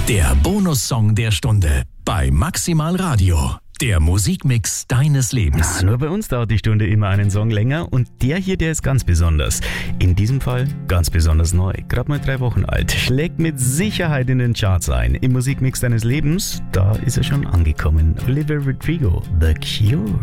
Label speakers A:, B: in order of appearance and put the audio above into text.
A: Der Bonussong der Stunde bei Maximal Radio. Der Musikmix deines Lebens.
B: Nur bei uns dauert die Stunde immer einen Song länger und der hier, der ist ganz besonders. In diesem Fall ganz besonders neu. Gerade mal 3 Wochen alt. Schlägt mit Sicherheit in den Charts ein. Im Musikmix deines Lebens, da ist er schon angekommen. Olivia Rodrigo, The Cure.